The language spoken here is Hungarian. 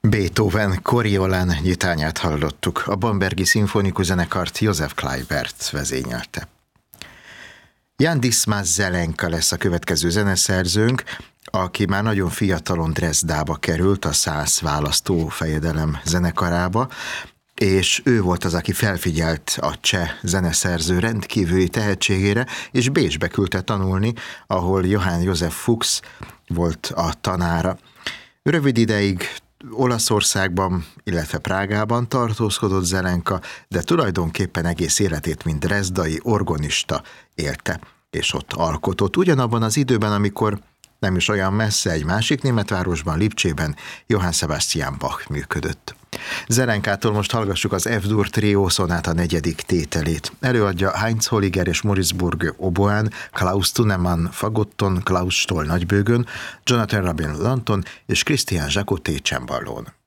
Beethoven Coriolan nyitányát hallottuk. A Bambergi Szimfonikus Zenekart József Kleibert vezényelte. Jan Dismas Zelenka lesz a következő zeneszerzőnk, aki már nagyon fiatalon Dresdába került, a Szász választófejedelem zenekarába, és ő volt az, aki felfigyelt a cseh zeneszerző rendkívüli tehetségére, és Bécsbe küldte tanulni, ahol Johann Josef Fuchs volt a tanára. Rövid ideig Olaszországban, illetve Prágában tartózkodott Zelenka, de tulajdonképpen egész életét, mint drezdai orgonista élte, és ott alkotott. Ugyanabban az időben, amikor nem is olyan messze egy másik német városban, Lipcsében Johann Sebastian Bach működött. Zelenkától most hallgassuk az F-dur trió szonáta 4. tételét. Előadja Heinz Holliger és Maurice Burge oboán, Klaus Thunemann fagotton, Klaus Stoll nagybőgön, Jonathan Rabin lanton és Christian Jacoté cemballón.